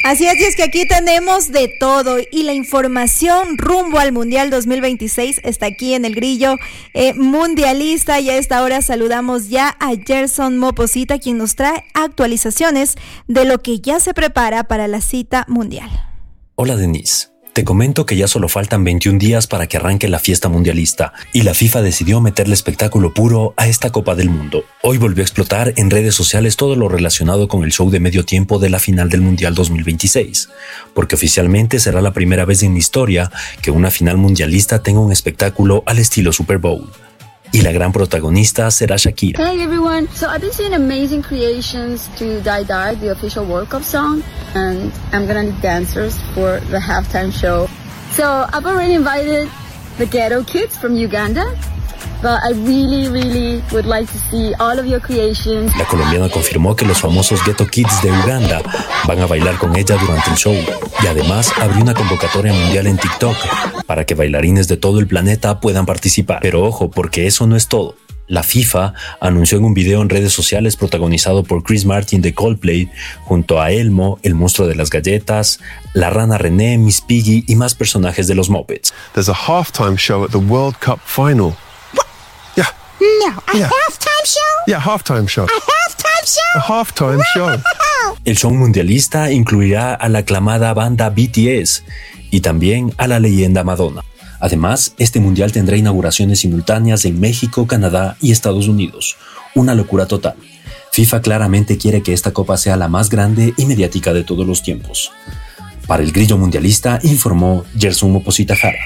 Así es, y es que aquí tenemos de todo y la información rumbo al Mundial 2026 está aquí en el Grillo Mundialista, y a esta hora saludamos ya a Gerson Moposita, quien nos trae actualizaciones de lo que ya se prepara para la cita mundial. Hola Denise. Te comento que ya solo faltan 21 días para que arranque la fiesta mundialista y la FIFA decidió meterle espectáculo puro a esta Copa del Mundo. Hoy volvió a explotar en redes sociales todo lo relacionado con el show de medio tiempo de la final del Mundial 2026, porque oficialmente será la primera vez en la historia que una final mundialista tenga un espectáculo al estilo Super Bowl. Y la gran protagonista será Shakira. Hey everyone, so I've been seeing amazing creations to Die Die, the official World Cup song, and I'm gonna need dancers for the halftime show. So I've already invited the Ghetto Kids from Uganda, but I really would like to see all of your creations. La colombiana confirmó que los famosos Ghetto Kids de Uganda van a bailar con ella durante el show, y además abrió una convocatoria mundial en TikTok para que bailarines de todo el planeta puedan participar. Pero ojo, porque eso no es todo. La FIFA anunció en un video en redes sociales protagonizado por Chris Martin de Coldplay, junto a Elmo, el monstruo de las galletas, la rana René, Miss Piggy y más personajes de los Muppets. There's a halftime show at the World Cup final. Yeah. No, a halftime show? Yeah, halftime show. A halftime show? A halftime show. El show mundialista incluirá a la aclamada banda BTS y también a la leyenda Madonna. Además, este mundial tendrá inauguraciones simultáneas en México, Canadá y Estados Unidos. Una locura total. FIFA claramente quiere que esta copa sea la más grande y mediática de todos los tiempos. Para el Grillo Mundialista informó Gerson Moposita Jara.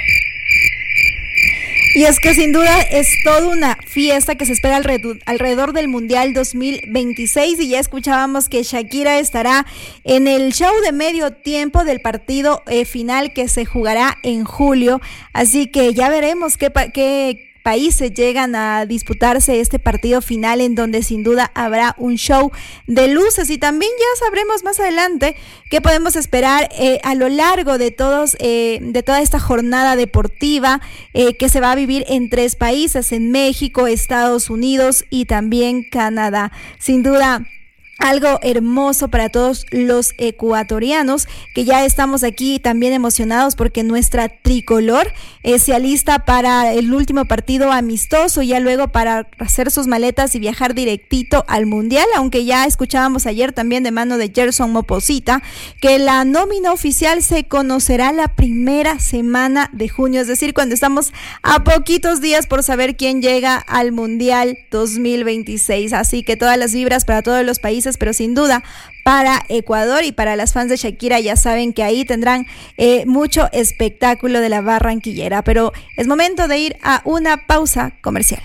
Y es que sin duda es toda una fiesta que se espera alrededor del Mundial 2026, y ya escuchábamos que Shakira estará en el show de medio tiempo del partido final que se jugará en julio, así que ya veremos qué países llegan a disputarse este partido final, en donde sin duda habrá un show de luces, y también ya sabremos más adelante qué podemos esperar a lo largo de toda esta jornada deportiva que se va a vivir en 3 países, en México, Estados Unidos y también Canadá. Sin duda, algo hermoso para todos los ecuatorianos, que ya estamos aquí también emocionados porque nuestra tricolor se alista para el último partido amistoso, ya luego para hacer sus maletas y viajar directito al Mundial, aunque ya escuchábamos ayer también de mano de Gerson Moposita que la nómina oficial se conocerá la primera semana de junio, es decir, cuando estamos a poquitos días por saber quién llega al Mundial 2026, así que todas las vibras para todos los países, pero sin duda para Ecuador y para las fans de Shakira ya saben que ahí tendrán mucho espectáculo de la barranquillera, pero es momento de ir a una pausa comercial.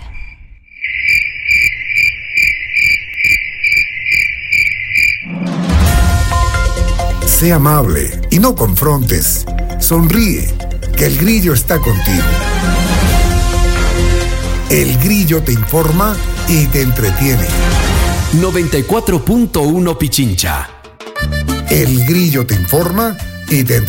Sé amable y no confrontes. Sonríe, que el Grillo está contigo. El Grillo te informa y te entretiene. 94.1 Pichincha. El Grillo te informa y te entretiene.